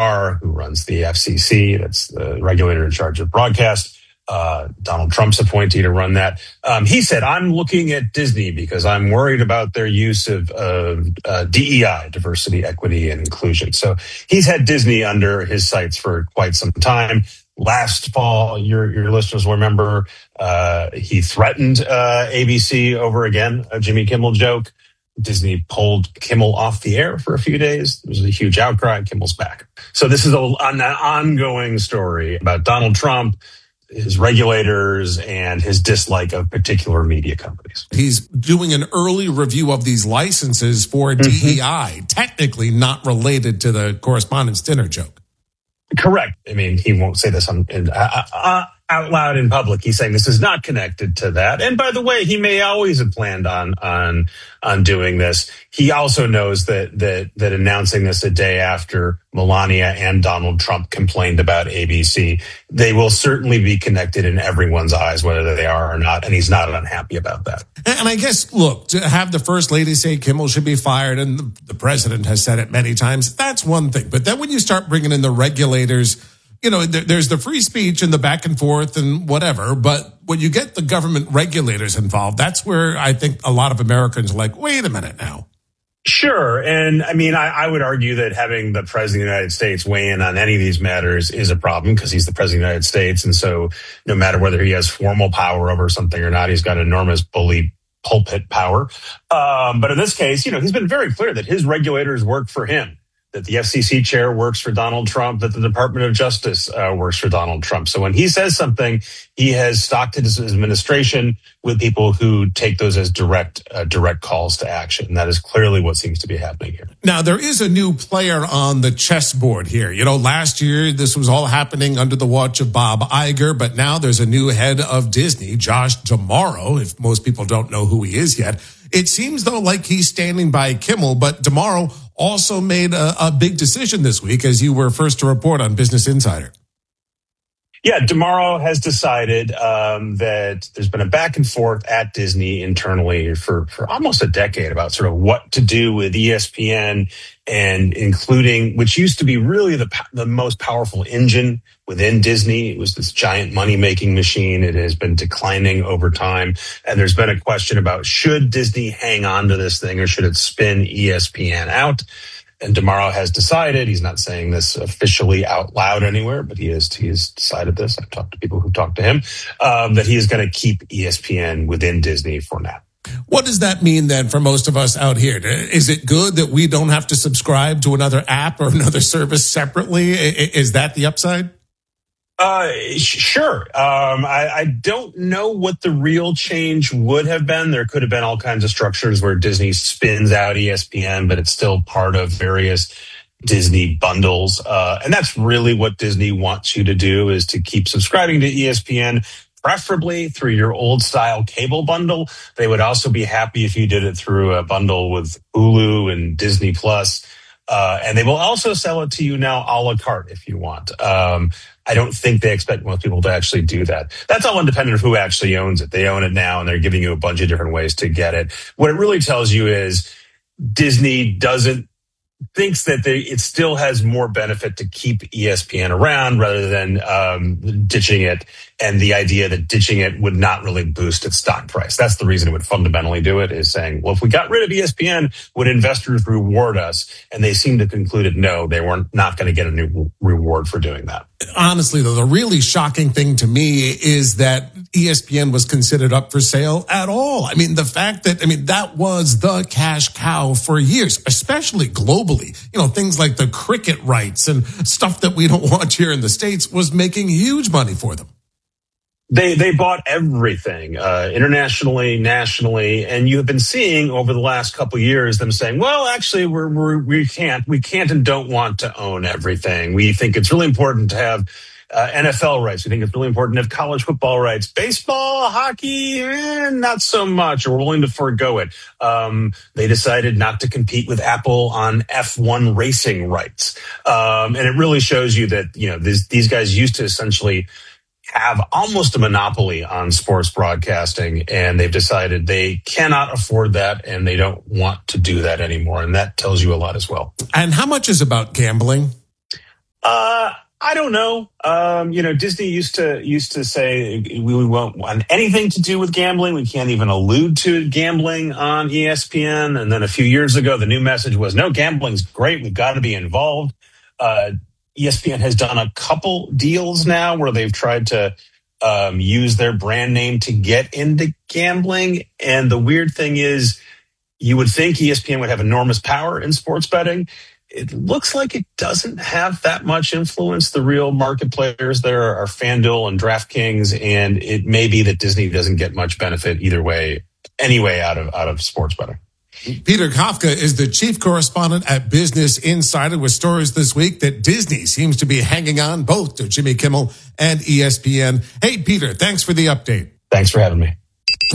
Barr, who runs the FCC, that's the regulator in charge of broadcast, Donald Trump's appointee to run that. He said, I'm looking at Disney because I'm worried about their use of DEI, diversity, equity, and inclusion. So he's had Disney under his sights for quite some time. Last fall, your listeners will remember, he threatened ABC over, again, a Jimmy Kimmel joke. Disney pulled Kimmel off the air for a few days. There was a huge outcry. Kimmel's back. So this is an ongoing story about Donald Trump, his regulators, and his dislike of particular media companies. He's doing an early review of these licenses for DEI, technically not related to the Correspondents' Dinner joke. Correct. I mean, he won't say this out loud in public. He's saying this is not connected to that. And by the way, he may always have planned on doing this. He also knows that announcing this a day after Melania and Donald Trump complained about ABC, they will certainly be connected in everyone's eyes, whether they are or not. And he's not unhappy about that. And I guess, look, to have the first lady say Kimmel should be fired, and the president has said it many times, that's one thing. But then when you start bringing in the regulators, you know, there's the free speech and the back and forth and whatever. But when you get the government regulators involved, that's where I think a lot of Americans are like, wait a minute now. Sure. And I mean, I would argue that having the president of the United States weigh in on any of these matters is a problem because he's the president of the United States. And so no matter whether he has formal power over something or not, he's got enormous bully pulpit power. But in this case, you know, he's been very clear that his regulators work for him, that the FCC chair works for Donald Trump, that the Department of Justice works for Donald Trump. So when he says something, he has stocked his administration with people who take those as direct calls to action. And that is clearly what seems to be happening here. Now, there is a new player on the chessboard here. You know, last year, this was all happening under the watch of Bob Iger, but now there's a new head of Disney, Josh D'Amaro, if most people don't know who he is yet. It seems, though, like he's standing by Kimmel, but D'Amaro also made a big decision this week, as you were first to report on Business Insider. Yeah, D'Amaro has decided that there's been a back and forth at Disney internally for almost a decade about sort of what to do with ESPN, and including, which used to be really the most powerful engine within Disney. It was this giant money-making machine. It has been declining over time. And there's been a question about, should Disney hang on to this thing or should it spin ESPN out? And D'Amaro has decided, he's not saying this officially out loud anywhere, but he has decided this. I've talked to people who talked to him, that he is going to keep ESPN within Disney for now. What does that mean then for most of us out here? Is it good that we don't have to subscribe to another app or another service separately? Is that the upside? Sure. I don't know what the real change would have been. There could have been all kinds of structures where Disney spins out ESPN, but it's still part of various Disney bundles. And that's really what Disney wants you to do, is to keep subscribing to ESPN, preferably through your old style cable bundle. They would also be happy if you did it through a bundle with Hulu and Disney Plus. And they will also sell it to you now a la carte if you want. I don't think they expect most people to actually do that. That's all independent of who actually owns it. They own it now, and they're giving you a bunch of different ways to get it. What it really tells you is Disney thinks that it still has more benefit to keep ESPN around rather than ditching it, and the idea that ditching it would not really boost its stock price. That's the reason it would fundamentally do it, is saying, well, if we got rid of ESPN, would investors reward us? And they seem to concluded no, they were not going to get a new reward for doing that. Honestly, though, the really shocking thing to me is that ESPN was considered up for sale at all. I mean, the fact that was the cash cow for years, especially globally. You know, things like the cricket rights and stuff that we don't watch here in the States was making huge money for them. They bought everything, internationally, nationally, and you have been seeing over the last couple of years them saying, well, actually, we can't and don't want to own everything. We think it's really important to have NFL rights. We think it's really important to have college football rights. Baseball, hockey, not so much, or we're willing to forego it. They decided not to compete with Apple on F1 racing rights. And it really shows you that, you know, these guys used to essentially have almost a monopoly on sports broadcasting, and they've decided they cannot afford that, and they don't want to do that anymore. And that tells you a lot as well. And how much is about gambling? I don't know. Disney used to say we won't want anything to do with gambling. We can't even allude to gambling on ESPN. And then a few years ago, the new message was, no, gambling's great. We've got to be involved. ESPN has done a couple deals now where they've tried to use their brand name to get into gambling. And the weird thing is, you would think ESPN would have enormous power in sports betting. It looks like it doesn't have that much influence. The real market players there are FanDuel and DraftKings, and it may be that Disney doesn't get much benefit either way, anyway, out of sports betting. Peter Kafka is the chief correspondent at Business Insider with stories this week that Disney seems to be hanging on both to Jimmy Kimmel and ESPN. Hey, Peter, thanks for the update. Thanks for having me.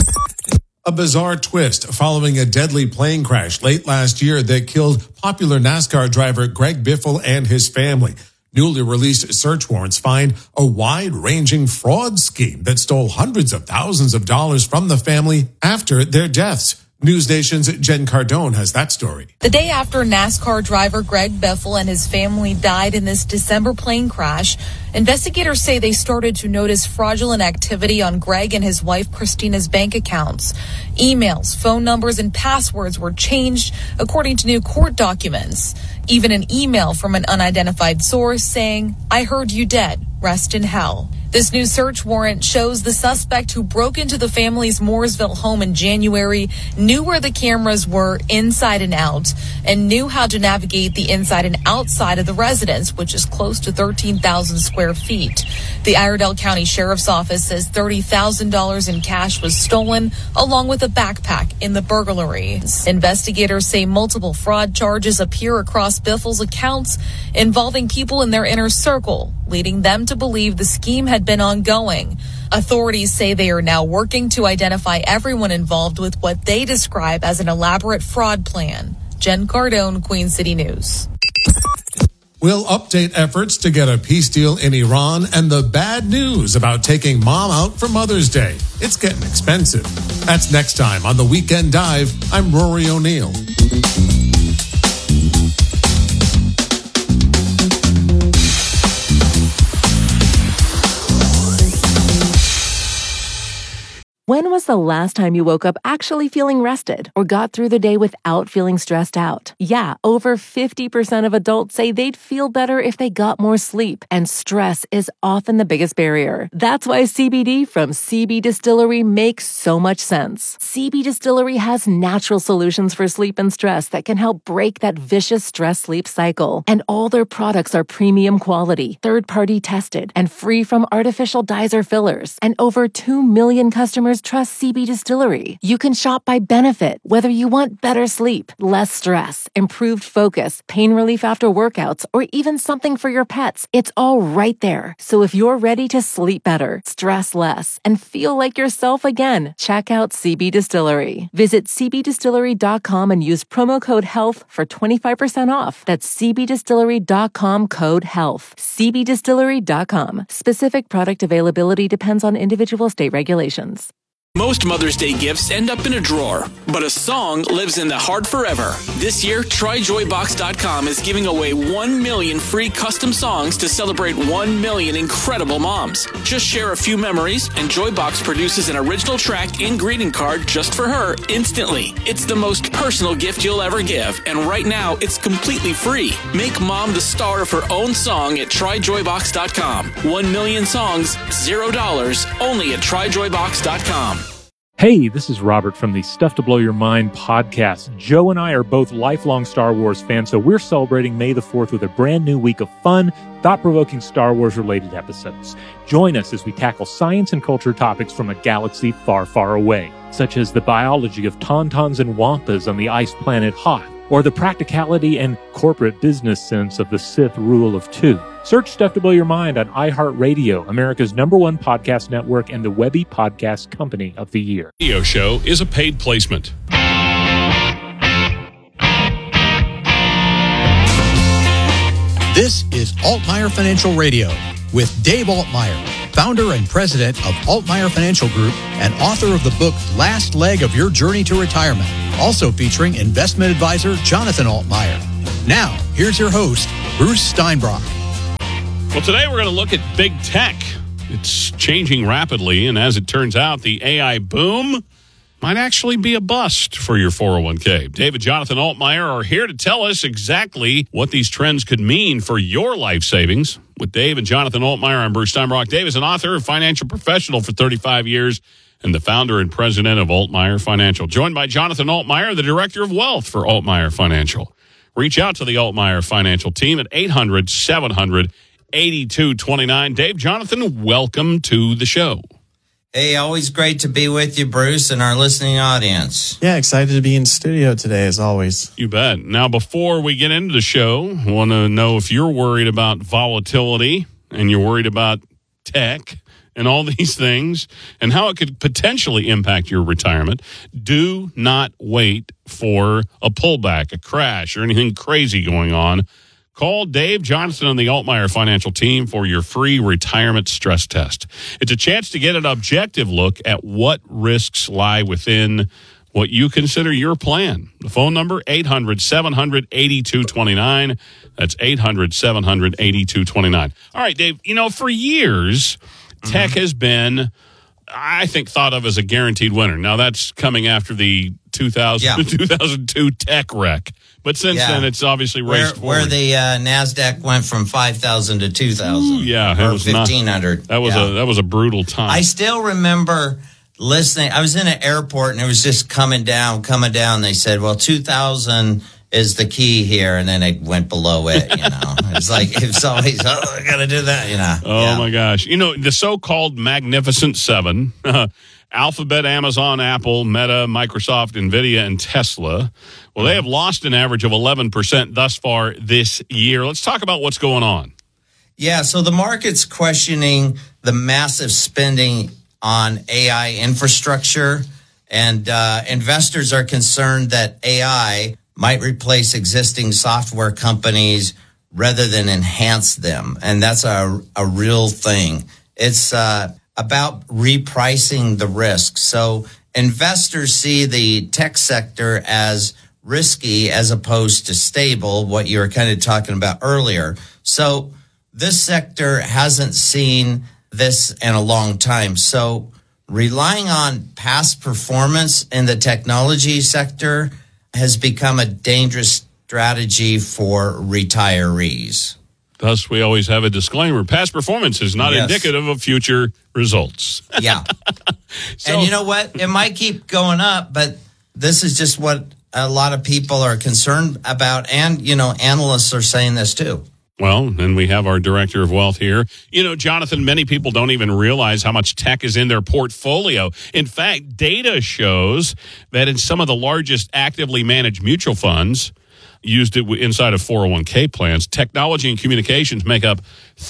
A bizarre twist following a deadly plane crash late last year that killed popular NASCAR driver Greg Biffle and his family. Newly released search warrants find a wide-ranging fraud scheme that stole hundreds of thousands of dollars from the family after their deaths. News Nation's Jen Cardone has that story. The day after NASCAR driver Greg Biffle and his family died in this December plane crash, investigators say they started to notice fraudulent activity on Greg and his wife Christina's bank accounts. Emails, phone numbers, and passwords were changed, according to new court documents. Even an email from an unidentified source saying, "I heard you dead. Rest in hell." This new search warrant shows the suspect who broke into the family's Mooresville home in January knew where the cameras were inside and out and knew how to navigate the inside and outside of the residence, which is close to 13,000 square feet. The Iredell County Sheriff's Office says $30,000 in cash was stolen, along with a backpack in the burglary. Investigators say multiple fraud charges appear across Biffle's accounts involving people in their inner circle, leading them to believe the scheme had been ongoing. Authorities say they are now working to identify everyone involved with what they describe as an elaborate fraud plan. Jen Cardone, Queen City News. We'll update efforts to get a peace deal in Iran and the bad news about taking mom out for Mother's Day. It's getting expensive. That's next time on The Weekend Dive. I'm Rory O'Neill. When was the last time you woke up actually feeling rested or got through the day without feeling stressed out? Yeah, over 50% of adults say they'd feel better if they got more sleep, and stress is often the biggest barrier. That's why CBD from CB Distillery makes so much sense. CB Distillery has natural solutions for sleep and stress that can help break that vicious stress-sleep cycle. And all their products are premium quality, third-party tested, and free from artificial dyes or fillers. And over 2 million customers trust CB Distillery. You can shop by benefit, whether you want better sleep, less stress, improved focus, pain relief after workouts, or even something for your pets. It's all right there. So if you're ready to sleep better, stress less, and feel like yourself again, check out CB Distillery. Visit cbdistillery.com and use promo code HEALTH for 25% off. That's cbdistillery.com, code HEALTH. cbdistillery.com. Specific product availability depends on individual state regulations. Most Mother's Day gifts end up in a drawer, but a song lives in the heart forever. This year, TryJoyBox.com is giving away 1 million free custom songs to celebrate 1 million incredible moms. Just share a few memories, and Joybox produces an original track and greeting card just for her instantly. It's the most personal gift you'll ever give, and right now, it's completely free. Make mom the star of her own song at TryJoyBox.com. 1 million songs, $0, only at TryJoyBox.com. Hey, this is Robert from the Stuff to Blow Your Mind podcast. Joe and I are both lifelong Star Wars fans, so we're celebrating May the 4th with a brand new week of fun, thought-provoking Star Wars-related episodes. Join us as we tackle science and culture topics from a galaxy far, far away, such as the biology of tauntauns and wampas on the ice planet Hoth, or the practicality and corporate business sense of the Sith rule of two. Search Stuff to Blow Your Mind on iHeartRadio, America's #1 podcast network and the Webby Podcast Company of the Year. Radio show is a paid placement. This is Altmaier Financial Radio with Dave Altmaier, founder and president of Altmaier Financial Group and author of the book Last Leg of Your Journey to Retirement, also featuring investment advisor Jonathan Altmaier. Now, here's your host, Bruce Steinbrock. Well, today we're going to look at big tech. It's changing rapidly, and as it turns out, the AI boom might actually be a bust for your 401k. Dave and Jonathan Altmeyer are here to tell us exactly what these trends could mean for your life savings. With Dave and Jonathan Altmeyer, I'm Bruce Steinbrock. Dave is an author, a financial professional for 35 years, and the founder and president of Altmeyer Financial. Joined by Jonathan Altmeyer, the director of wealth for Altmeyer Financial. Reach out to the Altmeyer Financial team at 800-700-8229. Dave, Jonathan, welcome to the show. Hey, always great to be with you, Bruce, and our listening audience. Yeah, excited to be in studio today, as always. You bet. Now, before we get into the show, I want to know if you're worried about volatility and you're worried about tech and all these things and how it could potentially impact your retirement. Do not wait for a pullback, a crash, or anything crazy going on. Call Dave, Jonathan, and the Altmeyer Financial team for your free retirement stress test. It's a chance to get an objective look at what risks lie within what you consider your plan. The phone number, 800-700-8229. That's 800-700-8229. All right, Dave, for years, tech has been, I think, thought of as a guaranteed winner. Now, that's coming after the 2002 tech wreck. But since then, it's obviously raced forward. Where the NASDAQ went from 5,000 to 2,000. Yeah, or 1,500. That was a brutal time. I still remember listening. I was in an airport, and it was just coming down. They said, well, 2,000 is the key here, and then it went below it, It's like, it's always, I got to do that, Oh, my gosh. The so-called Magnificent Seven, Alphabet, Amazon, Apple, Meta, Microsoft, NVIDIA, and Tesla. Well, they have lost an average of 11% thus far this year. Let's talk about what's going on. Yeah, so the market's questioning the massive spending on AI infrastructure, and investors are concerned that AI might replace existing software companies rather than enhance them. And that's a real thing. It's about repricing the risk. So investors see the tech sector as risky as opposed to stable, what you were kind of talking about earlier. So this sector hasn't seen this in a long time. So relying on past performance in the technology sector has become a dangerous strategy for retirees. Thus, we always have a disclaimer. Past performance is not indicative of future results. Yeah. And you know what? It might keep going up, but this is just what a lot of people are concerned about. And, analysts are saying this too. Well, and we have our director of wealth here. Jonathan, many people don't even realize how much tech is in their portfolio. In fact, data shows that in some of the largest actively managed mutual funds used it inside of 401k plans, technology and communications make up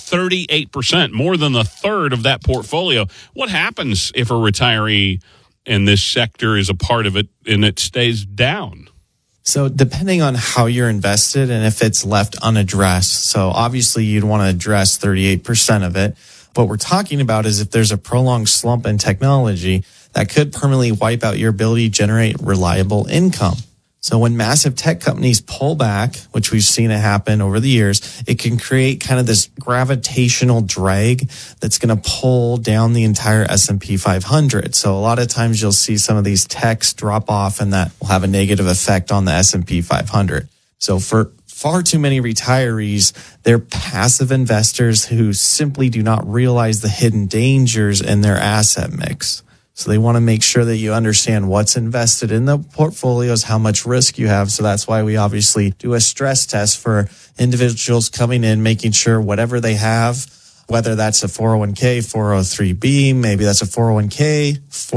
38%, more than a third of that portfolio. What happens if a retiree in this sector is a part of it and it stays down? So depending on how you're invested and if it's left unaddressed, so obviously you'd want to address 38% of it. What we're talking about is if there's a prolonged slump in technology that could permanently wipe out your ability to generate reliable income. So when massive tech companies pull back, which we've seen it happen over the years, it can create kind of this gravitational drag that's going to pull down the entire S&P 500. So a lot of times you'll see some of these techs drop off, and that will have a negative effect on the S&P 500. So for far too many retirees, they're passive investors who simply do not realize the hidden dangers in their asset mix. So they want to make sure that you understand what's invested in the portfolios, how much risk you have. So that's why we obviously do a stress test for individuals coming in, making sure whatever they have, whether that's a 401k, 403b, maybe that's a 401k,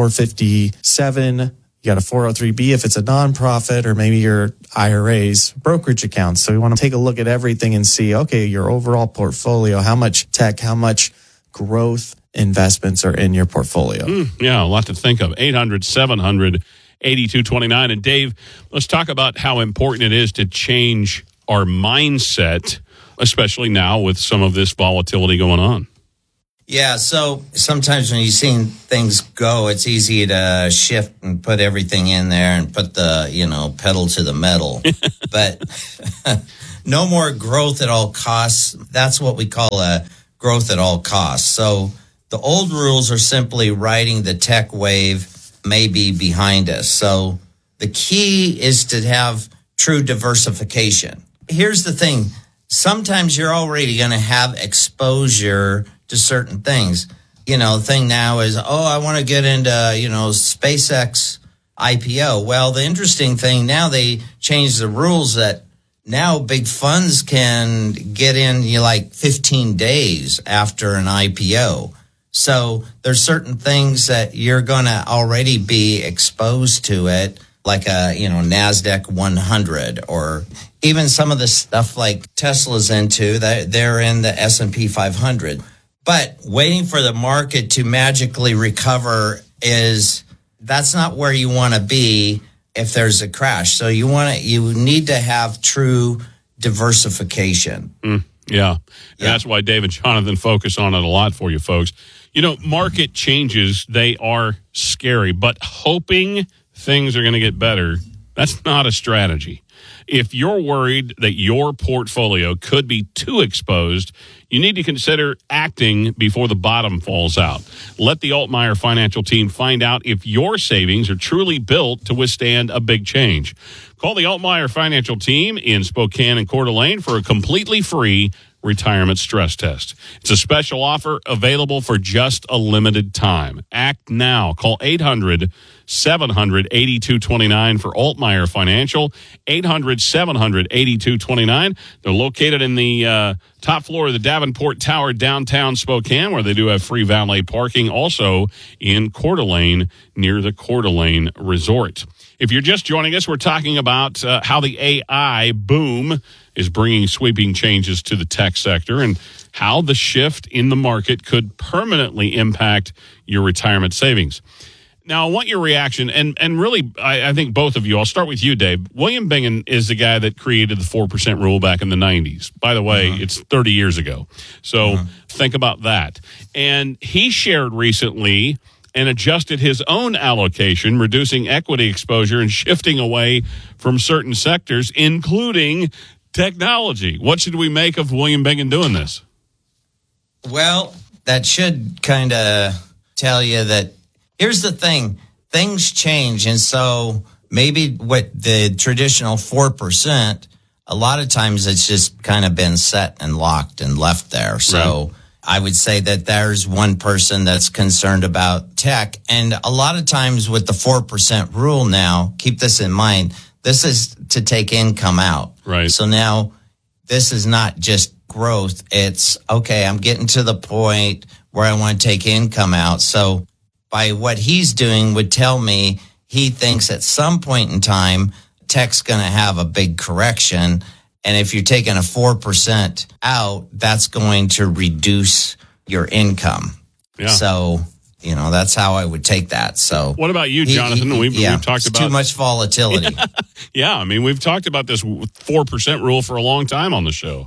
457, you got a 403b if it's a nonprofit, or maybe your IRA's brokerage accounts. So we want to take a look at everything and see, okay, your overall portfolio, how much tech, how much growth investments are in your portfolio. Yeah, a lot to think of. 800-700-8229. And Dave, let's talk about how important it is to change our mindset, especially now with some of this volatility going on. Yeah, so sometimes when you've seen things go, it's easy to shift and put everything in there and put the, pedal to the metal. But no more growth at all costs. That's what we call a growth at all costs. So the old rules are simply riding the tech wave, maybe behind us. So the key is to have true diversification. Here's the thing. Sometimes you're already going to have exposure to certain things. The thing now is, I want to get into, SpaceX IPO. Well, the interesting thing now, they changed the rules that now big funds can get in 15 days after an IPO. So there's certain things that you're going to already be exposed to it, like a, NASDAQ 100, or even some of the stuff like Tesla's into, they're in the S&P 500. But waiting for the market to magically recover that's not where you want to be if there's a crash. So you need to have true diversification. Yeah. That's why Dave and Jonathan focus on it a lot for you folks. Market changes, they are scary, but hoping things are going to get better, that's not a strategy. If you're worried that your portfolio could be too exposed, you need to consider acting before the bottom falls out. Let the Altmaier Financial Team find out if your savings are truly built to withstand a big change. Call the Altmaier Financial Team in Spokane and Coeur d'Alene for a completely free retirement stress test. It's a special offer available for just a limited time. Act now. Call 800-700-8229 for Altmaier Financial. 800-700-8229. They're located in the top floor of the Davenport Tower, downtown Spokane, where they do have free valet parking. Also in Coeur d'Alene, near the Coeur d'Alene Resort. If you're just joining us, we're talking about how the AI boom is bringing sweeping changes to the tech sector and how the shift in the market could permanently impact your retirement savings. Now, I want your reaction, and really, I think both of you, I'll start with you, Dave. William Bingen is the guy that created the 4% rule back in the 90s. By the way, it's 30 years ago. So think about that. And he shared recently and adjusted his own allocation, reducing equity exposure and shifting away from certain sectors, including technology. What should we make of William Bingen doing this? Well, that should kind of tell you that here's the thing. Things change. And so maybe with the traditional 4%, a lot of times it's just kind of been set and locked and left there. So I would say that there's one person that's concerned about tech. And a lot of times with the 4% rule now, keep this in mind, this is to take income out. Right. So now this is not just growth. It's, okay, I'm getting to the point where I want to take income out. So by what he's doing would tell me he thinks at some point in time, tech's going to have a big correction. And if you're taking a 4% out, that's going to reduce your income. Yeah. So, that's how I would take that. So, what about you, Jonathan? We've talked about too much volatility. Yeah, I mean, we've talked about this 4% rule for a long time on the show.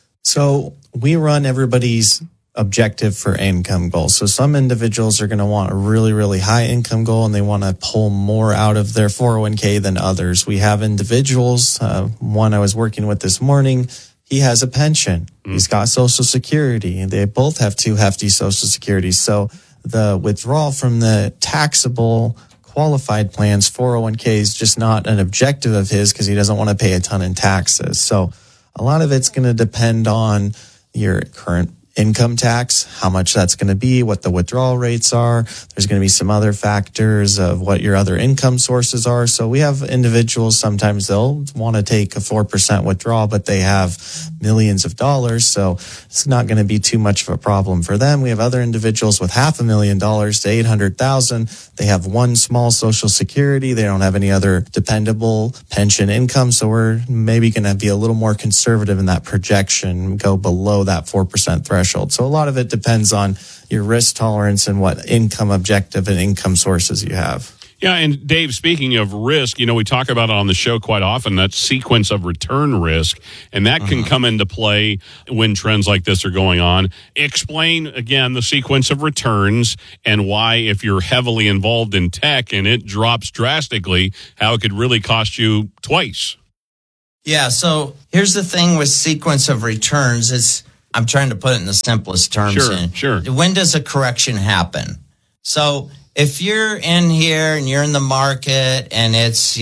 So we run everybody's objective for income goals. So some individuals are going to want a really, really high income goal and they want to pull more out of their 401k than others. We have individuals, one I was working with this morning, he has a pension. He's got Social Security, and they both have two hefty Social Securities. So the withdrawal from the taxable qualified plans, 401k, is just not an objective of his because he doesn't want to pay a ton in taxes. So a lot of it's going to depend on your current income tax, how much that's going to be, what the withdrawal rates are. There's going to be some other factors of what your other income sources are. So we have individuals, sometimes they'll want to take a 4% withdrawal, but they have millions of dollars. So it's not going to be too much of a problem for them. We have other individuals with $500,000 to $800,000. They have one small Social Security. They don't have any other dependable pension income. So we're maybe going to be a little more conservative in that projection, go below that 4% threshold. So a lot of it depends on your risk tolerance and what income objective and income sources you have. Yeah, and Dave, speaking of risk, we talk about it on the show quite often, that sequence of return risk, and that can come into play when trends like this are going on. Explain, again, the sequence of returns and why, if you're heavily involved in tech and it drops drastically, how it could really cost you twice. Yeah, so here's the thing with sequence of returns. I'm trying to put it in the simplest terms. Sure. When does a correction happen? So if you're in here and you're in the market and it's,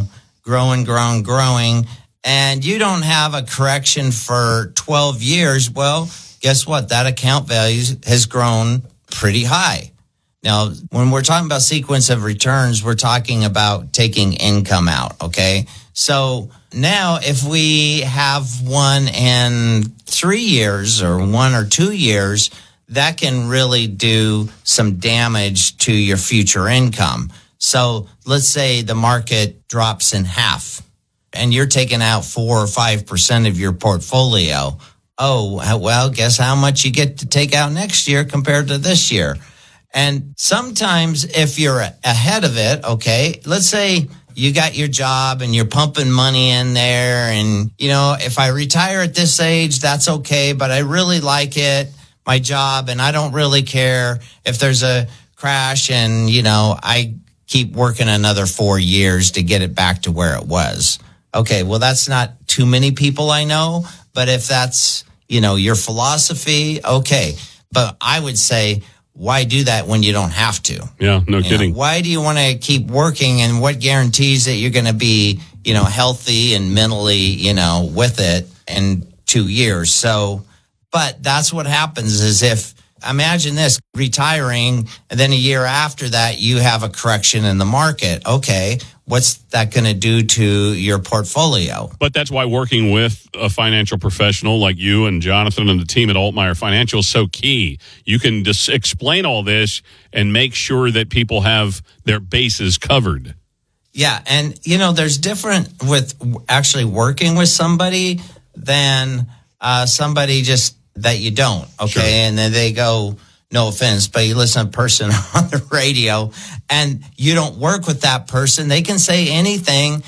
growing, and you don't have a correction for 12 years, well, guess what? That account value has grown pretty high. Now, when we're talking about sequence of returns, we're talking about taking income out, okay? So now if we have one in 3 years or 1 or 2 years, that can really do some damage to your future income. So let's say the market drops in half and you're taking out 4 or 5% of your portfolio. Oh, well, guess how much you get to take out next year compared to this year? And sometimes if you're ahead of it, okay, let's say you got your job and you're pumping money in there and, if I retire at this age, that's okay, but I really like it, my job, and I don't really care if there's a crash and, I keep working another 4 years to get it back to where it was. Okay, well, that's not too many people I know, but if that's, your philosophy, okay. But I would say, why do that when you don't have to? Yeah, no kidding. Why do you want to keep working, and what guarantees that you're going to be, healthy and mentally, with it in 2 years? So, but that's what happens is if, imagine this, retiring, and then a year after that, you have a correction in the market. Okay, what's that going to do to your portfolio? But that's why working with a financial professional like you and Jonathan and the team at Altmaier Financial is so key. You can just explain all this and make sure that people have their bases covered. Yeah, and, there's different with actually working with somebody than somebody just that you don't, okay? Sure. And then they go, no offense, but you listen to a person on the radio and you don't work with that person. They can say anything.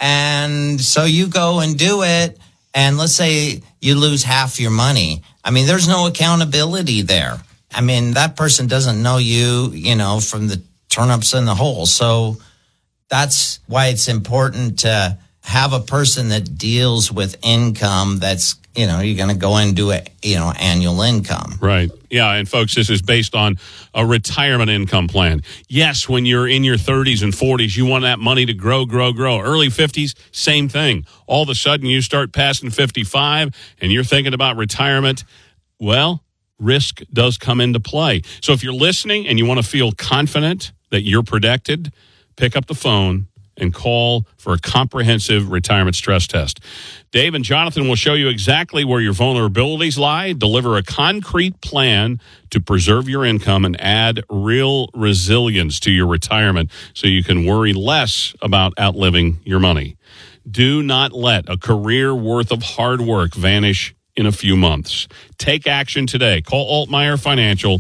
And so you go and do it. And let's say you lose half your money. I mean, there's no accountability there. I mean, that person doesn't know you, from the turnips in the hole. So that's why it's important to have a person that deals with income that's, you're going to go and do it, annual income. Right. Yeah. And folks, this is based on a retirement income plan. Yes, when you're in your 30s and 40s, you want that money to grow. Early 50s, same thing. All of a sudden, you start passing 55 and you're thinking about retirement. Well, risk does come into play. So if you're listening and you want to feel confident that you're protected, pick up the phone and call for a comprehensive retirement stress test. Dave and Jonathan will show you exactly where your vulnerabilities lie, deliver a concrete plan to preserve your income, and add real resilience to your retirement so you can worry less about outliving your money. Do not let a career worth of hard work vanish in a few months. Take action today. Call Altmaier Financial,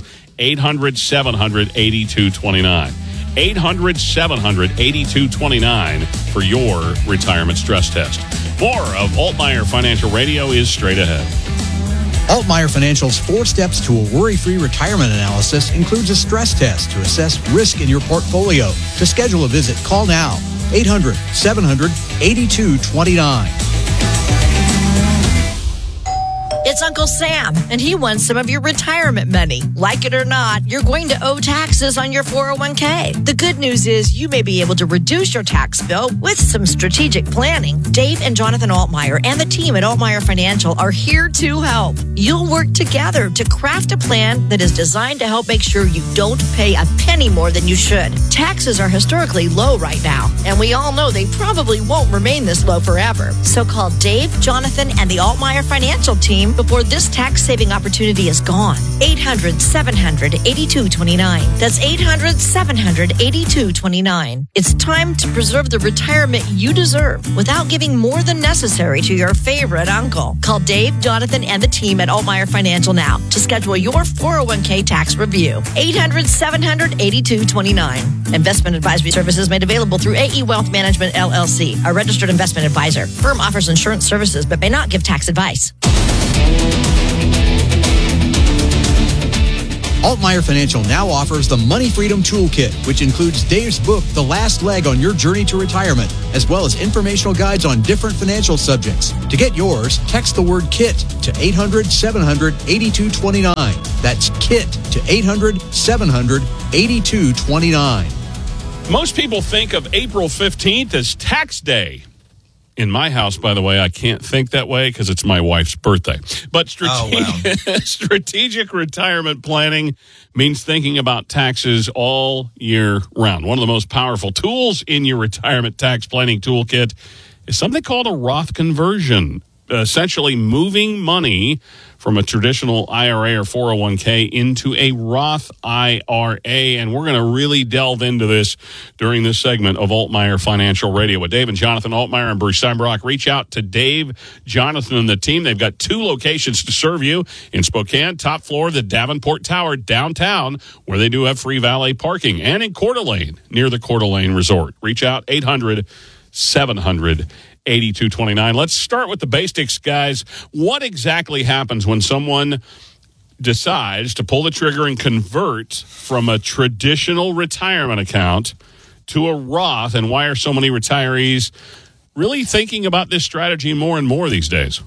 800-700-8229. 800-700-8229 for your retirement stress test. More of Altmaier Financial Radio is straight ahead. Altmaier Financial's 4 steps to a worry-free retirement analysis includes a stress test to assess risk in your portfolio. To schedule a visit, call now. 800-700-8229. It's Uncle Sam, and he wants some of your retirement money. Like it or not, you're going to owe taxes on your 401k. The good news is you may be able to reduce your tax bill with some strategic planning. Dave and Jonathan Altmaier and the team at Altmaier Financial are here to help. You'll work together to craft a plan that is designed to help make sure you don't pay a penny more than you should. Taxes are historically low right now, and we all know they probably won't remain this low forever. So call Dave, Jonathan, and the Altmaier Financial team before this tax-saving opportunity is gone. 800-700-8229. That's 800-700-8229. It's time to preserve the retirement you deserve without giving more than necessary to your favorite uncle. Call Dave, Jonathan, and the team at Altmaier Financial now to schedule your 401k tax review. 800-700-8229. Investment advisory services made available through AE Wealth Management, LLC, a registered investment advisor. Firm offers insurance services but may not give tax advice. Altmeyer Financial now offers the Money Freedom Toolkit, which includes Dave's book, The Last Leg on Your Journey to Retirement, as well as informational guides on different financial subjects. To get yours, text the word KIT to 800-700-8229. That's KIT to 800-700-8229. Most people think of April 15th as tax day. In my house, by the way, I can't think that way because it's my wife's birthday. But strategic retirement planning means thinking about taxes all year round. One of the most powerful tools in your retirement tax planning toolkit is something called a Roth conversion, essentially moving money from a traditional IRA or 401k into a Roth IRA. And we're going to really delve into this during this segment of Altmeyer Financial Radio with Dave and Jonathan Altmeyer and Bruce Steinbrock. Reach out to Dave, Jonathan, and the team. They've got 2 locations to serve you in Spokane, top floor of the Davenport Tower downtown, where they do have free valet parking, and in Coeur d'Alene, near the Coeur d'Alene Resort. Reach out, 800-700-8229. Let's start with the basics, guys. What exactly happens when someone decides to pull the trigger and convert from a traditional retirement account to a Roth, and why are so many retirees really thinking about this strategy more and more these days?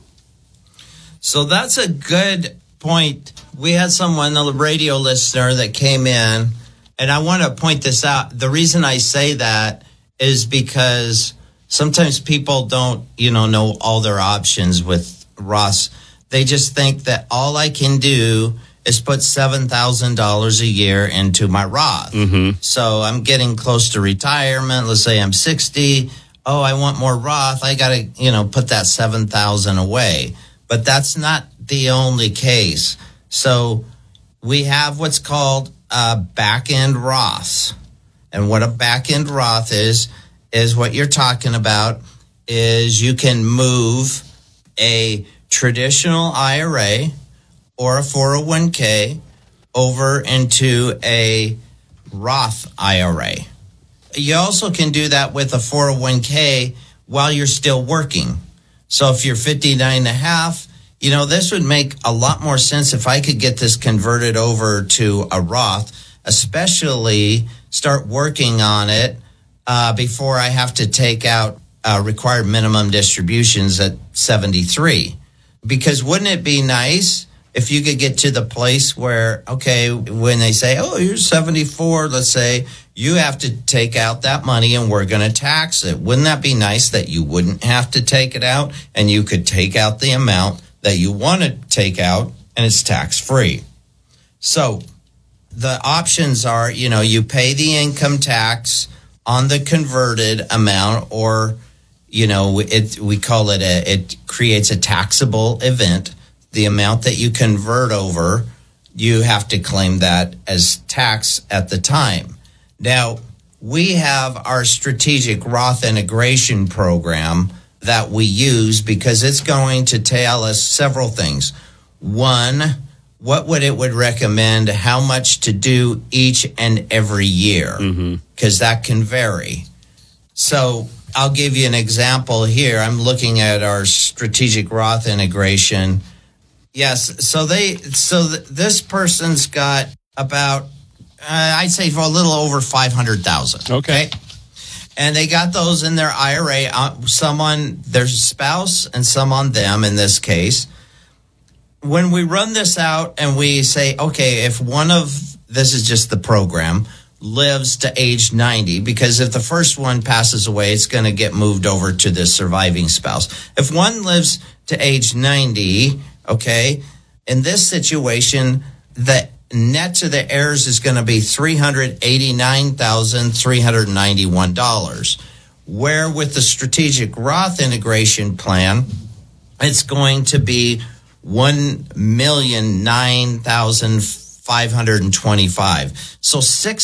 So that's a good point. We had someone, a radio listener, that came in, and I want to point this out. The reason I say that is because sometimes people don't, know all their options with Roths. They just think that all I can do is put $7,000 a year into my Roth. Mm-hmm. So I'm getting close to retirement. Let's say I'm 60. Oh, I want more Roth. I got to, put that $7,000 away. But that's not the only case. So we have what's called back-end Roths. And what a back-end Roth is what you're talking about is you can move a traditional IRA or a 401k over into a Roth IRA. You also can do that with a 401k while you're still working. So if you're 59 and a half, this would make a lot more sense if I could get this converted over to a Roth, especially start working on it before I have to take out required minimum distributions at 73. Because wouldn't it be nice if you could get to the place where, okay, when they say, oh, you're 74, let's say, you have to take out that money and we're going to tax it. Wouldn't that be nice that you wouldn't have to take it out and you could take out the amount that you want to take out and it's tax-free? So the options are, you pay the income tax on the converted amount, or, we call it it creates a taxable event. The amount that you convert over, you have to claim that as tax at the time. Now, we have our strategic Roth integration program that we use because it's going to tell us several things. One, what would recommend how much to do each and every year, because that can vary. So I'll give you an example here. I'm looking at our strategic Roth integration. Yes, so this person's got about, I'd say, for a little over 500,000. Okay. And they got those in their IRA, some on their spouse and some on them in this case. When we run this out and we say, okay, if this is just the program, lives to age 90, because if the first one passes away, it's going to get moved over to the surviving spouse. If one lives to age 90, okay, in this situation, the net to the heirs is going to be $389,391. Where with the strategic Roth integration plan, it's going to be $1,009,525. So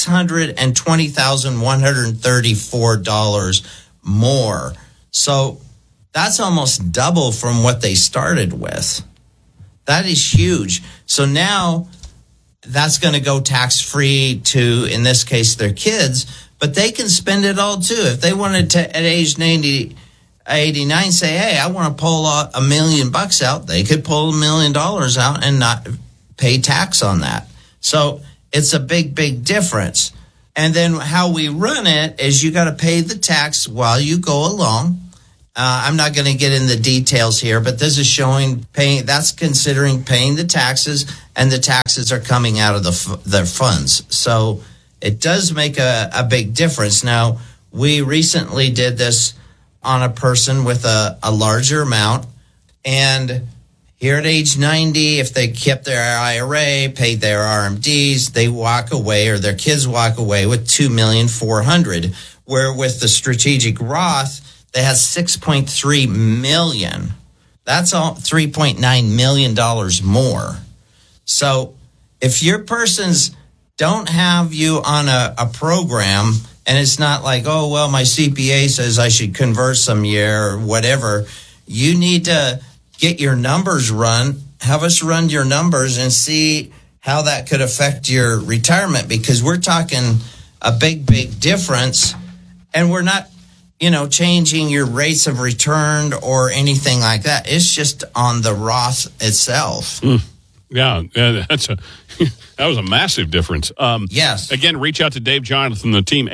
$620,134 more. So that's almost double from what they started with. That is huge. So now that's going to go tax-free to, in this case, their kids, but they can spend it all too. If they wanted to, at age 90, 89, say, hey, I want to pull $1 million out, they could pull $1 million out and not pay tax on that. So it's a big, big difference. And then how we run it is you got to pay the tax while you go along. I'm not going to get in the details here, but this is showing that's considering paying the taxes, and the taxes are coming out of their funds. So it does make a big difference. Now, we recently did this on a person with a larger amount, and here at age 90, if they kept their IRA, paid their RMDs, they walk away, or their kids walk away with $2,400,000. Where with the strategic Roth, they had $6.3 million. That's all $3.9 million more. So if your persons don't have you on a program, and it's not like, oh, well, my CPA says I should convert some year or whatever, you need to get your numbers run, have us run your numbers and see how that could affect your retirement, because we're talking a big, big difference, and we're not, changing your rates of return or anything like that. It's just on the Roth itself. Yeah, that was a massive difference. Yes. Again, reach out to Dave Jonathan, the team,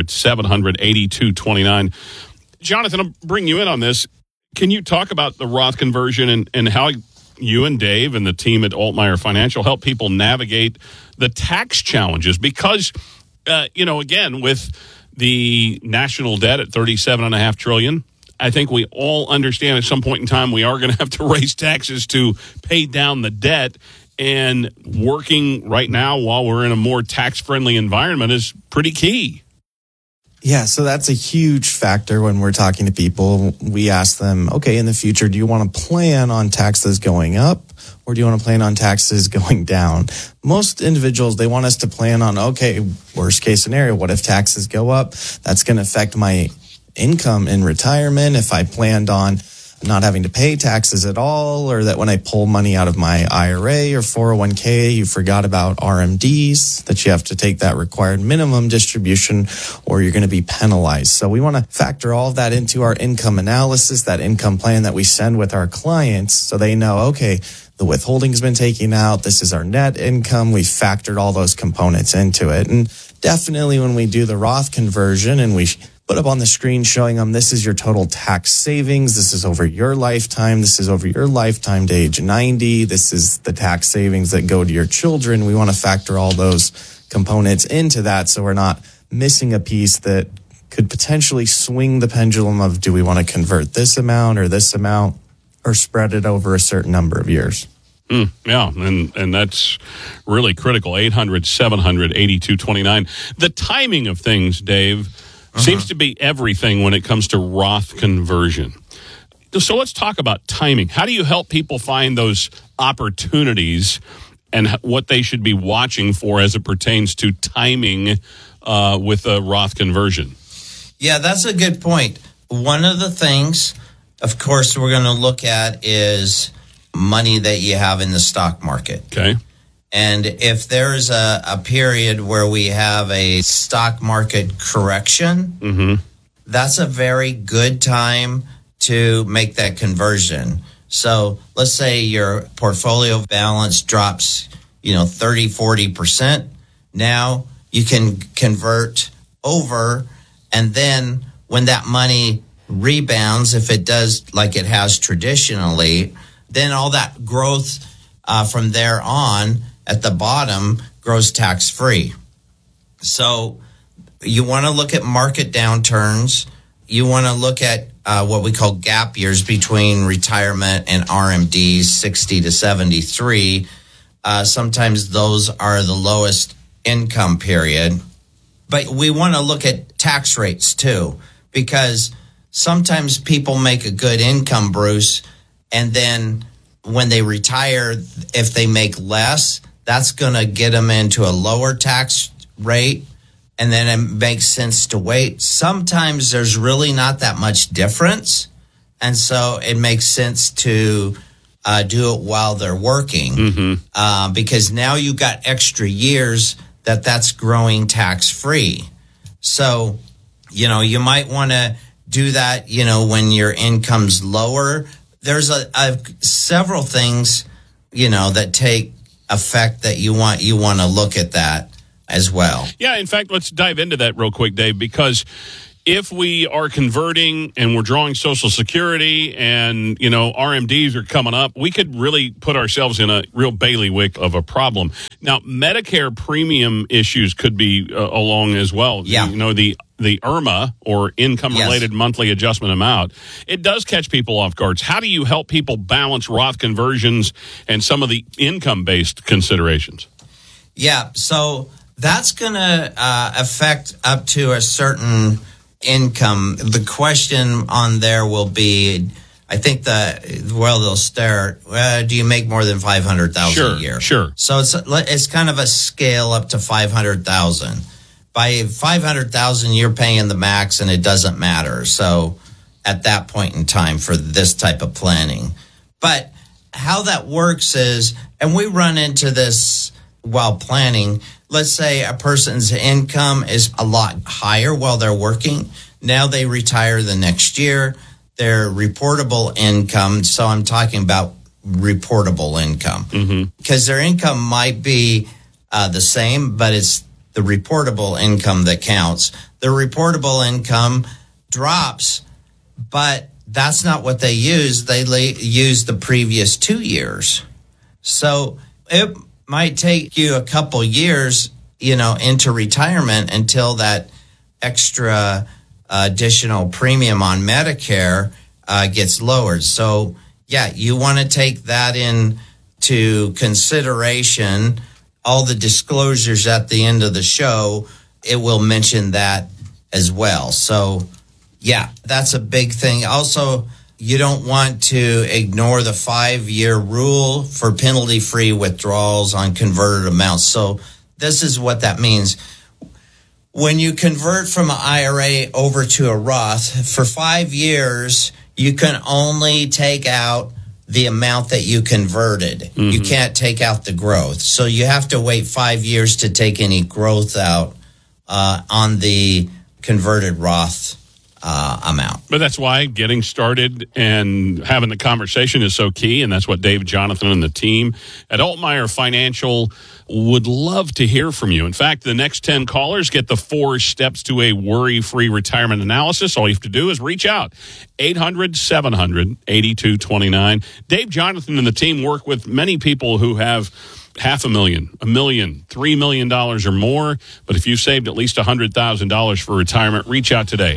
800-700-8229. Jonathan, I'll bring you in on this. Can you talk about the Roth conversion and how you and Dave and the team at Altmeyer Financial help people navigate the tax challenges? Because, again, with the national debt at $37.5 trillion, I think we all understand at some point in time we are going to have to raise taxes to pay down the debt. And working right now while we're in a more tax-friendly environment is pretty key. Yeah, so that's a huge factor when we're talking to people. We ask them, okay, in the future, do you want to plan on taxes going up, or do you want to plan on taxes going down? Most individuals, they want us to plan on, okay, worst case scenario, what if taxes go up? That's going to affect my income in retirement. If I planned on not having to pay taxes at all, or that when I pull money out of my IRA or 401k, you forgot about RMDs, that you have to take that required minimum distribution or you're going to be penalized. So we want to factor all of that into our income analysis, that income plan that we send with our clients, so they know, okay, the withholding's been taken out, this is our net income, we factored all those components into it. And definitely when we do the Roth conversion and we put up on the screen showing them this is your total tax savings, this is over your lifetime, this is over your lifetime to age 90, this is the tax savings that go to your children. We want to factor all those components into that so we're not missing a piece that could potentially swing the pendulum of, do we want to convert this amount or spread it over a certain number of years. Yeah, and that's really critical. 800-700-8229. The timing of things, Dave, seems to be everything when it comes to Roth conversion. So let's talk about timing. How do you help people find those opportunities and what they should be watching for as it pertains to timing with a Roth conversion? Yeah, that's a good point. One of the things, of course, we're going to look at is money that you have in the stock market. Okay. And if there's a period where we have a stock market correction, that's a very good time to make that conversion. So let's say your portfolio balance drops, 30, 40%. Now you can convert over, and then when that money rebounds, if it does like it has traditionally, then all that growth from there on at the bottom grows tax-free. So you want to look at market downturns. You want to look at what we call gap years between retirement and RMDs, 60 to 73. Sometimes those are the lowest income period. But we want to look at tax rates too, because sometimes people make a good income, Bruce, and then when they retire, if they make less, that's going to get them into a lower tax rate, and then it makes sense to wait. Sometimes there's really not that much difference, and so it makes sense to do it while they're working, because now you've got extra years that's growing tax-free. So, you might want to do that, when your income's lower. There's several things, that take effect that you want to look at that. as well. Yeah, in fact, let's dive into that real quick, Dave, because if we are converting and we're drawing Social Security and, RMDs are coming up, we could really put ourselves in a real bailiwick of a problem. Now, Medicare premium issues could be along as well. Yeah. The IRMA, or income-related monthly adjustment amount, it does catch people off guard. How do you help people balance Roth conversions and some of the income-based considerations? Yeah, so that's going to affect up to a certain income. The question on there will be, I think they'll start, do you make more than $500,000 a year? Sure. So it's kind of a scale up to $500,000. By $500,000, you're paying the max, and it doesn't matter. So at that point in time for this type of planning. But how that works is, and we run into this while planning, let's say a person's income is a lot higher while they're working. Now they retire the next year. Their reportable income, so I'm talking about reportable income, because their income might be the same, but it's the reportable income that counts. The reportable income drops, but that's not what they use. They use the previous 2 years. So it might take you a couple years, into retirement until that extra additional premium on Medicare gets lowered. So, yeah, you want to take that into consideration. All the disclosures at the end of the show, it will mention that as well. So, yeah, that's a big thing. Also, you don't want to ignore the 5-year rule for penalty-free withdrawals on converted amounts. So this is what that means. When you convert from an IRA over to a Roth, for 5 years, you can only take out the amount that you converted. You can't take out the growth. So you have to wait 5 years to take any growth out on the converted Roth amount. But that's why getting started and having the conversation is so key, and that's what Dave, Jonathan, and the team at Altmeyer Financial would love to hear from you. In fact, the next 10 callers get the 4 steps to a worry-free retirement analysis. All you have to do is reach out. 800-700-8229. Dave, Jonathan, and the team work with many people who have $500,000, $1 million, $3 million or more. But if you saved at least $100,000 for retirement, reach out today.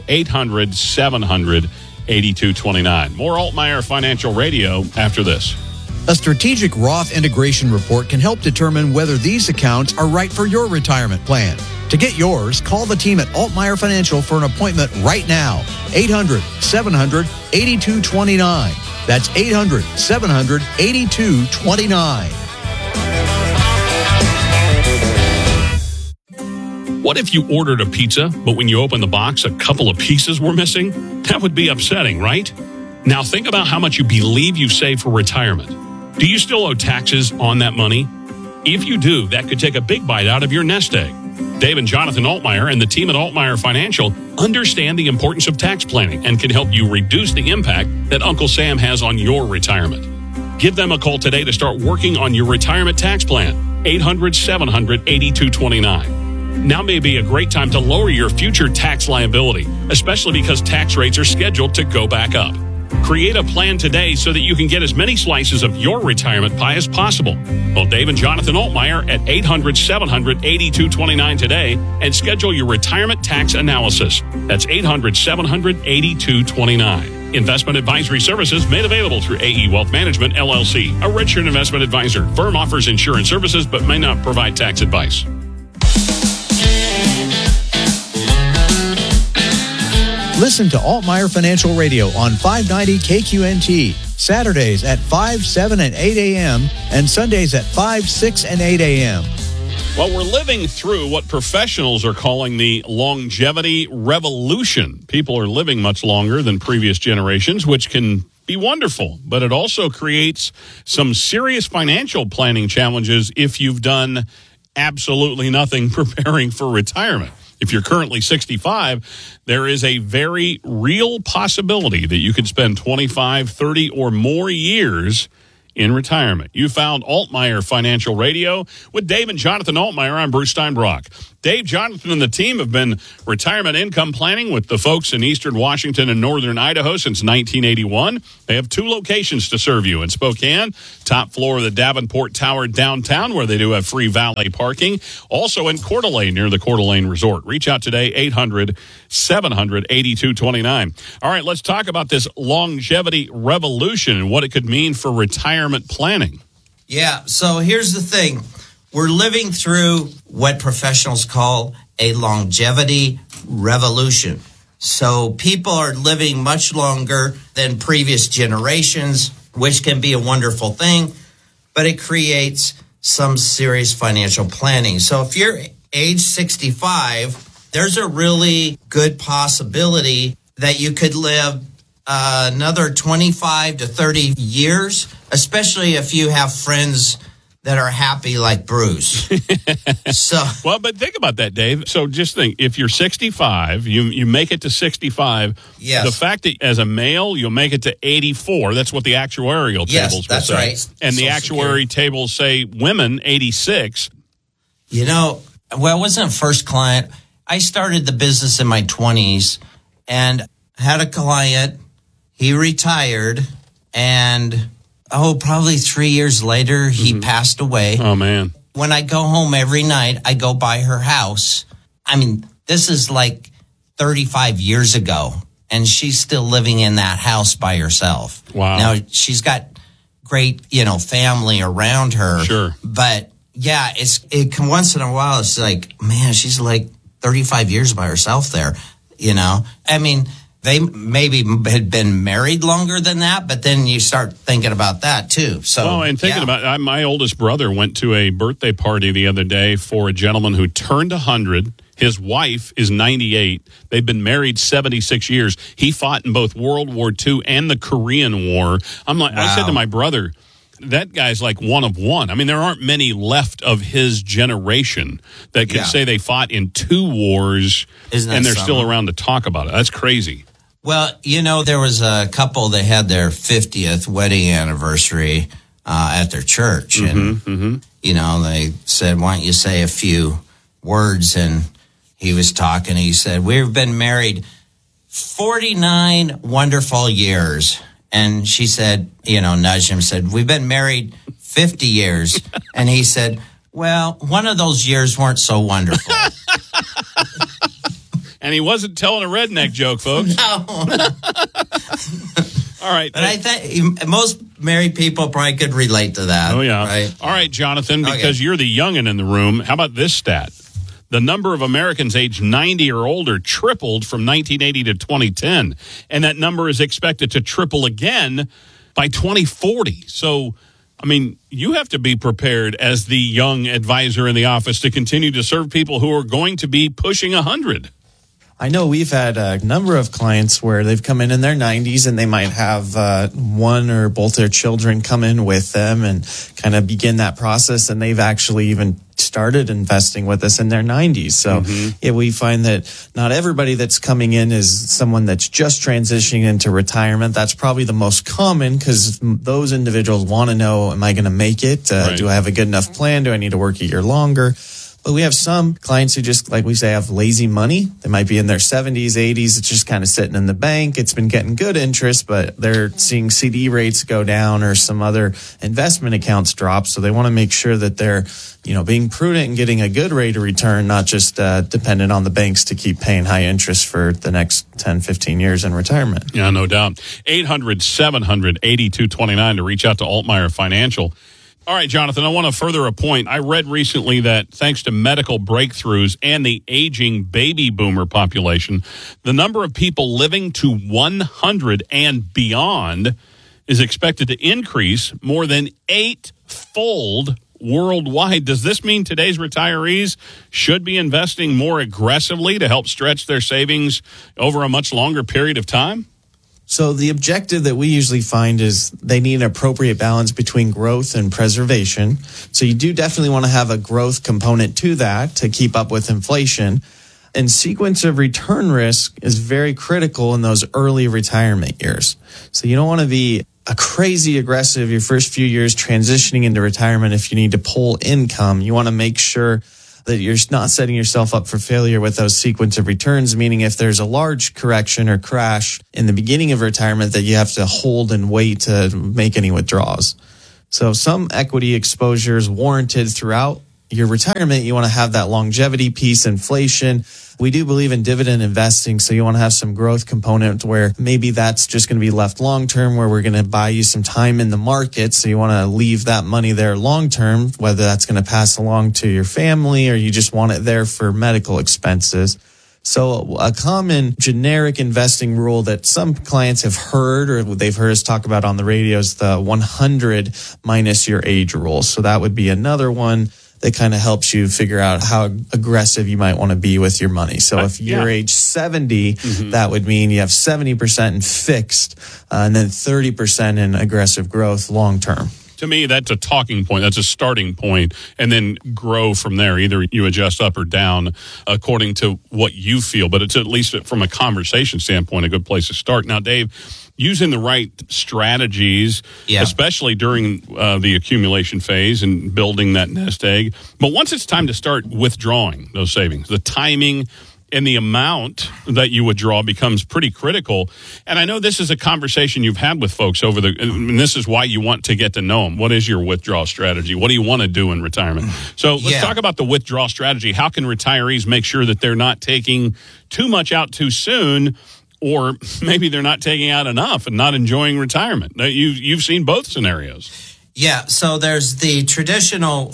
800-700-8229. More Altmeyer Financial Radio after this. A strategic Roth integration report can help determine whether these accounts are right for your retirement plan. To get yours, call the team at Altmeyer Financial for an appointment right now. 800-700-8229. That's 800-700-8229. What if you ordered a pizza, but when you opened the box, a couple of pieces were missing? That would be upsetting, right? Now think about how much you believe you've saved for retirement. Do you still owe taxes on that money? If you do, that could take a big bite out of your nest egg. Dave and Jonathan Altmeyer and the team at Altmeyer Financial understand the importance of tax planning and can help you reduce the impact that Uncle Sam has on your retirement. Give them a call today to start working on your retirement tax plan. 800-700-8229. Now may be a great time to lower your future tax liability, especially because tax rates are scheduled to go back up. Create a plan today so that you can get as many slices of your retirement pie as possible. Call Dave and Jonathan Altmeyer at 800-700-8229 today and schedule your retirement tax analysis. That's 800-700-8229. Investment advisory services made available through AE Wealth Management, LLC, a registered investment advisor. Firm offers insurance services but may not provide tax advice. Listen to Altmeyer Financial Radio on 590 KQNT, Saturdays at 5, 7, and 8 a.m., and Sundays at 5, 6, and 8 a.m. Well, we're living through what professionals are calling the longevity revolution. People are living much longer than previous generations, which can be wonderful, but it also creates some serious financial planning challenges if you've done absolutely nothing preparing for retirement. If you're currently 65, there is a very real possibility that you could spend 25, 30, or more years in retirement. You found Altmaier Financial Radio with Dave and Jonathan Altmaier. I'm Bruce Steinbrock. Dave, Jonathan, and the team have been retirement income planning with the folks in Eastern Washington and Northern Idaho since 1981. They have 2 locations to serve you in Spokane, top floor of the Davenport Tower downtown, where they do have free valet parking. Also in Coeur d'Alene, near the Coeur d'Alene Resort. Reach out today, 800-700-8229. All right, let's talk about this longevity revolution and what it could mean for retirement planning. Yeah, so here's the thing. We're living through what professionals call a longevity revolution. So people are living much longer than previous generations, which can be a wonderful thing, but it creates some serious financial planning. So if you're age 65, there's a really good possibility that you could live another 25 to 30 years, especially if you have friends that are happy like Bruce. Well, but think about that, Dave. So just think, if you're 65, you make it to 65. Yes. The fact that as a male, you'll make it to 84. That's what the actuarial tables will say. Right. And the Social actuary tables say women 86. You know, well, I wasn't a first client. I started the business in my 20s and had a client. He retired, and probably 3 years later, he passed away. Oh, man. When I go home every night, I go by her house. I mean, this is like 35 years ago, and she's still living in that house by herself. Wow. Now, she's got great, family around her. Sure. But, yeah, it can once in a while, it's like, man, she's like 35 years by herself there, I mean, they maybe had been married longer than that, but then you start thinking about that too. So, well, and thinking about my oldest brother went to a birthday party the other day for a gentleman who turned 100. His wife is 98. They've been married 76 years. He fought in both World War II and the Korean War. I said to my brother, that guy's like one of one. I mean, there aren't many left of his generation that could say they fought in 2 wars and they're still around to talk about it. That's crazy. Well, there was a couple that had their 50th wedding anniversary at their church. And, they said, why don't you say a few words? And he was talking. He said, we've been married 49 wonderful years. And she said, nudged him, said, we've been married 50 years. And he said, well, one of those years weren't so wonderful. And he wasn't telling a redneck joke, folks. No. All right. But I think most married people probably could relate to that. Oh, yeah. Right? All right, Jonathan, because you're the youngin' in the room, how about this stat? The number of Americans aged 90 or older tripled from 1980 to 2010. And that number is expected to triple again by 2040. So, I mean, you have to be prepared as the young advisor in the office to continue to serve people who are going to be pushing 100. I know we've had a number of clients where they've come in their 90s and they might have one or both their children come in with them and kind of begin that process. And they've actually even started investing with us in their 90s. So we find that not everybody that's coming in is someone that's just transitioning into retirement. That's probably the most common because those individuals want to know, am I going to make it? Do I have a good enough plan? Do I need to work a year longer? But we have some clients who just, like we say, have lazy money. They might be in their 70s, 80s. It's just kind of sitting in the bank. It's been getting good interest, but they're seeing CD rates go down or some other investment accounts drop. So they want to make sure that they're, being prudent and getting a good rate of return, not just dependent on the banks to keep paying high interest for the next 10, 15 years in retirement. Yeah, no doubt. 800-700-8229 to reach out to Altmaier Financial. All right, Jonathan, I want to further a point. I read recently that thanks to medical breakthroughs and the aging baby boomer population, the number of people living to 100 and beyond is expected to increase more than 8-fold worldwide. Does this mean today's retirees should be investing more aggressively to help stretch their savings over a much longer period of time? So the objective that we usually find is they need an appropriate balance between growth and preservation. So you do definitely want to have a growth component to that to keep up with inflation. And sequence of return risk is very critical in those early retirement years. So you don't want to be a crazy aggressive your first few years transitioning into retirement. If you need to pull income, you want to make sure that you're not setting yourself up for failure with those sequence of returns, meaning if there's a large correction or crash in the beginning of retirement, that you have to hold and wait to make any withdrawals. So some equity exposure is warranted throughout your retirement. You want to have that longevity piece, inflation. We do believe in dividend investing, so you want to have some growth component where maybe that's just going to be left long-term, where we're going to buy you some time in the market. So you want to leave that money there long-term, whether that's going to pass along to your family or you just want it there for medical expenses. So a common generic investing rule that some clients have heard or they've heard us talk about on the radio is the 100 minus your age rule. So that would be another one that kind of helps you figure out how aggressive you might want to be with your money. So if you're age 70, that would mean you have 70% in fixed and then 30% in aggressive growth long term. To me, that's a talking point. That's a starting point, and then grow from there. Either you adjust up or down according to what you feel, but it's at least from a conversation standpoint, a good place to start. Now, Dave, using the right strategies, especially during the accumulation phase and building that nest egg. But once it's time to start withdrawing those savings, the timing and the amount that you withdraw becomes pretty critical. And I know this is a conversation you've had with folks and this is why you want to get to know them. What is your withdrawal strategy? What do you want to do in retirement? So let's talk about the withdrawal strategy. How can retirees make sure that they're not taking too much out too soon, or maybe they're not taking out enough and not enjoying retirement? You've seen both scenarios. Yeah, so there's the traditional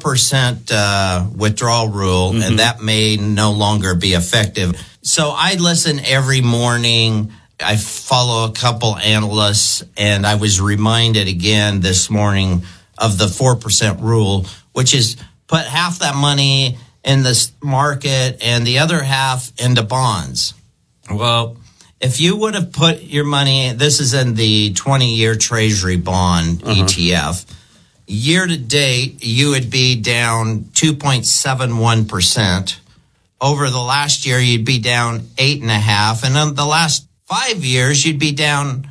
4% withdrawal rule, and that may no longer be effective. So I listen every morning. I follow a couple analysts, and I was reminded again this morning of the 4% rule, which is put half that money in the market and the other half into bonds. Well, if you would have put your money, this is in the 20-year Treasury bond ETF, year to date, you would be down 2.71%. Over the last year, you'd be down 8.5%. And in the last 5 years, you'd be down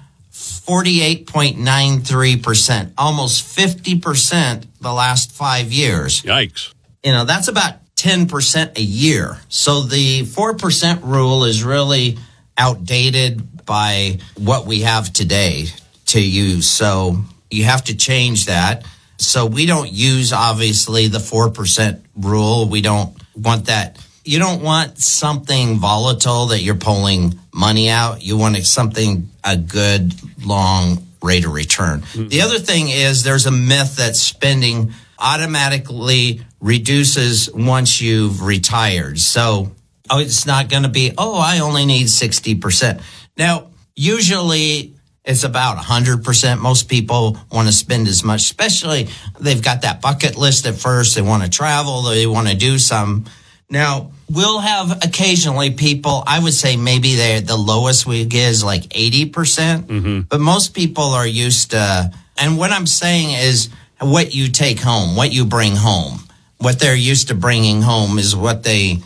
48.93%, almost 50% the last 5 years. Yikes. That's about 10% a year. So the 4% rule is really outdated by what we have today to use. So you have to change that. So we don't use, obviously, the 4% rule. We don't want that. You don't want something volatile that you're pulling money out. You want a good, long rate of return. The other thing is there's a myth that spending automatically reduces once you've retired. So it's not going to be, I only need 60%. Now, usually it's about 100%. Most people want to spend as much, especially they've got that bucket list at first. They want to travel. They want to do some. Now, we'll have occasionally people, I would say maybe the lowest we get is like 80%. But most people are used to, and what I'm saying is what you take home, what you bring home. What they're used to bringing home is what they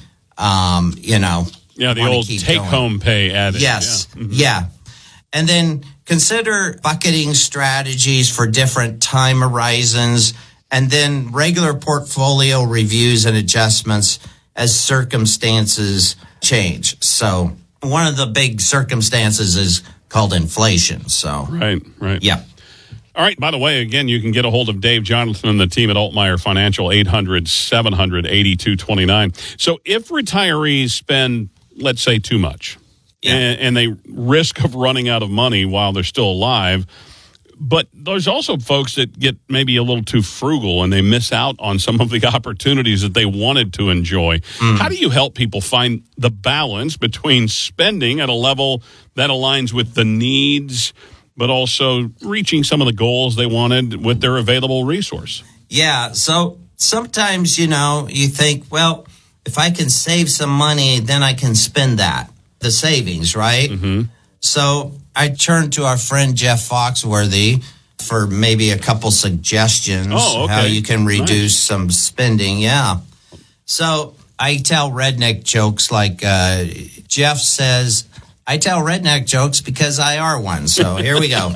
the old take-home pay added. Yes, And then consider bucketing strategies for different time horizons, and then regular portfolio reviews and adjustments as circumstances change. So one of the big circumstances is called inflation. So Right. Yeah. All right. By the way, again, you can get a hold of Dave Jonathan and the team at Altmeyer Financial, 800-700-8229. So if retirees spend, let's say, too much, and they risk of running out of money while they're still alive, but there's also folks that get maybe a little too frugal and they miss out on some of the opportunities that they wanted to enjoy. How do you help people find the balance between spending at a level that aligns with the needs, but also reaching some of the goals they wanted with their available resource? Yeah, so sometimes, you think, well, if I can save some money, then I can spend that, the savings, right? So I turned to our friend Jeff Foxworthy for maybe a couple suggestions how you can reduce some spending. Yeah. So I tell redneck jokes like Jeff says I tell redneck jokes because I are one. So here we go.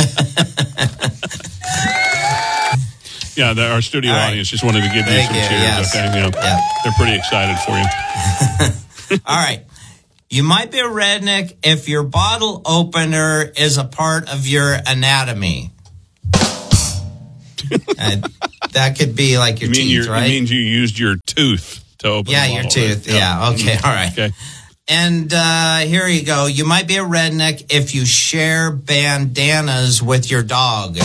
Yeah, our studio audience just wanted to give you some cheers. Yes. Okay, they're pretty excited for you. All right. You might be a redneck if your bottle opener is a part of your anatomy. That could be like your teeth, right? It means you used your tooth to open the bottle. Your tooth. Right? Yeah. Okay. All right. Okay. And here you go. You might be a redneck if you share bandanas with your dog.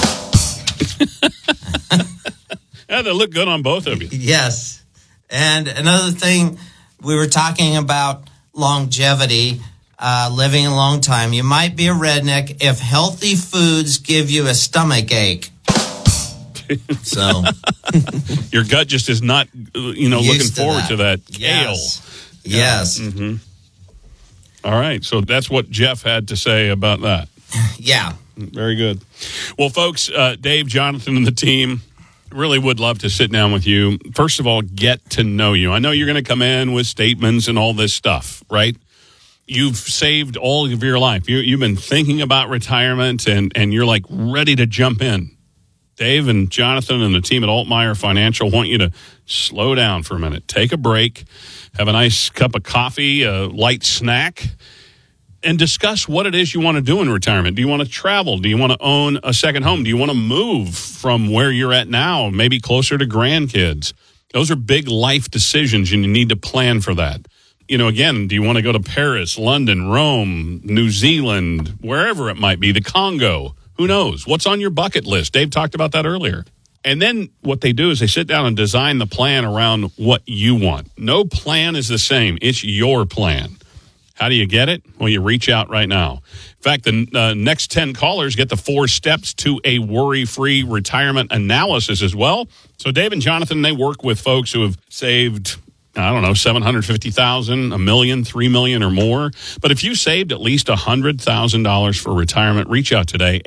Yeah, they look good on both of you. Yes. And another thing, we were talking about longevity, living a long time. You might be a redneck if healthy foods give you a stomach ache. So your gut just is not, looking forward to that kale. Yes. Mm-hmm. All right. So that's what Jeff had to say about that. Yeah. Very good. Well, folks, Dave, Jonathan, and the team really would love to sit down with you. First of all, get to know you. I know you're going to come in with statements and all this stuff, right? You've saved all of your life. You've been thinking about retirement, and you're like ready to jump in. Dave and Jonathan and the team at Altmeyer Financial want you to slow down for a minute. Take a break, have a nice cup of coffee, a light snack, and discuss what it is you want to do in retirement. Do you want to travel? Do you want to own a second home? Do you want to move from where you're at now, maybe closer to grandkids? Those are big life decisions, and you need to plan for that. Again, do you want to go to Paris, London, Rome, New Zealand, wherever it might be, the Congo? Who knows? What's on your bucket list? Dave talked about that earlier. And then what they do is they sit down and design the plan around what you want. No plan is the same. It's your plan. How do you get it? Well, you reach out right now. In fact, the next 10 callers get the 4 steps to a worry-free retirement analysis as well. So Dave and Jonathan, they work with folks who have saved, $750,000, $1 million, $3 million or more. But if you saved at least $100,000 for retirement, reach out today,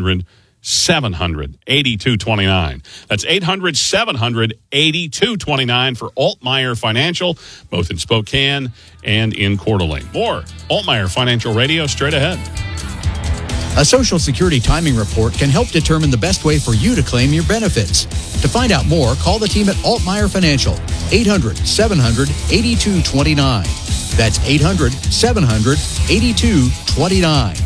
800-700-8229. That's 800-700-8229 for Altmeyer Financial, both in Spokane and in Coeur d'Alene. More Altmeyer Financial Radio straight ahead. A Social Security timing report can help determine the best way for you to claim your benefits. To find out more, call the team at Altmeyer Financial, 800-700-8229. That's 800-700-8229.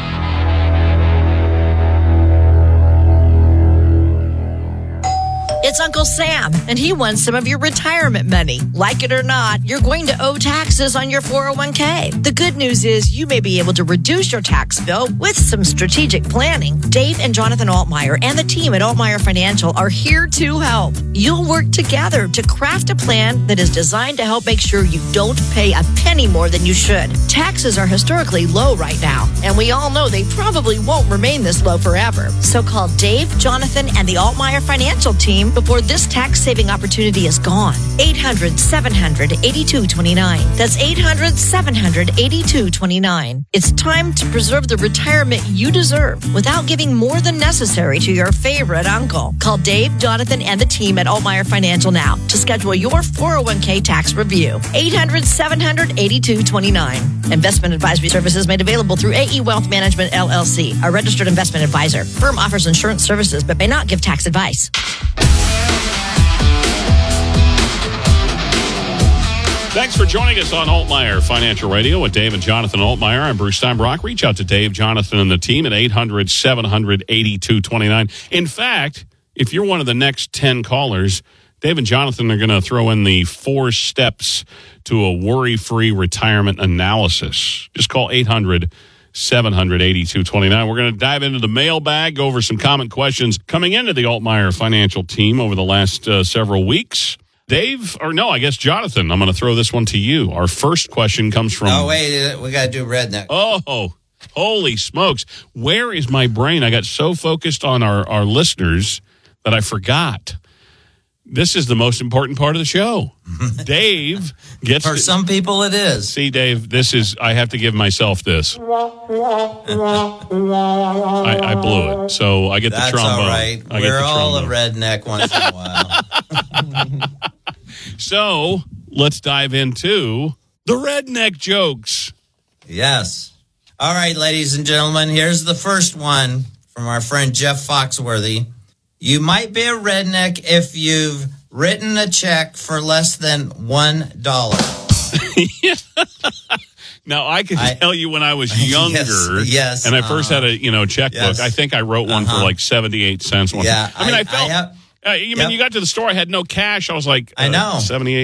It's Uncle Sam, and he wants some of your retirement money. Like it or not, you're going to owe taxes on your 401k. The good news is you may be able to reduce your tax bill with some strategic planning. Dave and Jonathan Altmeyer and the team at Altmeyer Financial are here to help. You'll work together to craft a plan that is designed to help make sure you don't pay a penny more than you should. Taxes are historically low right now, and we all know they probably won't remain this low forever. So call Dave, Jonathan, and the Altmeyer Financial team before this tax-saving opportunity is gone. 800-700-8229. That's 800-700-8229. It's time to preserve the retirement you deserve without giving more than necessary to your favorite uncle. Call Dave, Jonathan, and the team at Altmeyer Financial now to schedule your 401k tax review. 800-700-8229. Investment advisory services made available through AE Wealth Management, LLC, a registered investment advisor. Firm offers insurance services but may not give tax advice. Thanks for joining us on Altmeyer Financial Radio with Dave and Jonathan Altmeyer. I'm Bruce Steinbrock. Reach out to Dave, Jonathan, and the team at 800-700-8229. In fact, if you're one of the next 10 callers, Dave and Jonathan are going to throw in the 4 steps to a worry-free retirement analysis. Just call 800-700-8229. We're going to dive into the mailbag, go over some common questions coming into the Altmeyer Financial team over the last several weeks. Dave, or no, I guess Jonathan, I'm going to throw this one to you. Our first question comes from... Oh, wait, we got to do redneck. Oh, holy smokes. Where is my brain? I got so focused on our listeners that I forgot. This is the most important part of the show. Dave gets... For some people, it is. See, Dave, this is... I have to give myself this. I blew it. So I get the trombone. That's all right. We're all a redneck once in a while. So let's dive into the redneck jokes. Yes. All right, ladies and gentlemen, here's the first one from our friend Jeff Foxworthy. You might be a redneck if you've written a check for less than $1. Now, I can tell you when I was younger, yes, and I first had a checkbook. Yes. I think I wrote one for like 78 cents. Yeah, I mean, I felt. You got to the store, I had no cash. I was like, I know. 78